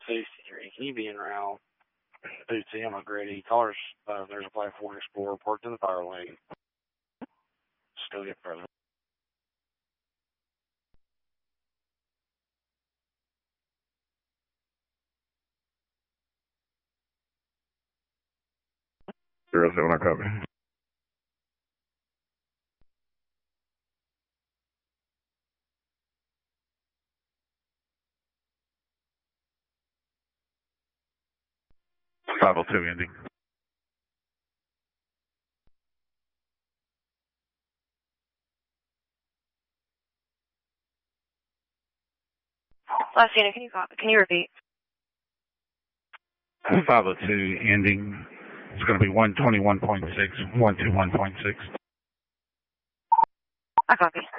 563. Can you be in route 2T? I'm a Grady. Callers, there's a Black Ford Explorer parked in the fire lane. Just go get further. Zero seven, I copy. .502 ending. Last unit, can you repeat? 502 ending. It's going to be 121.6, 121.6. I copy.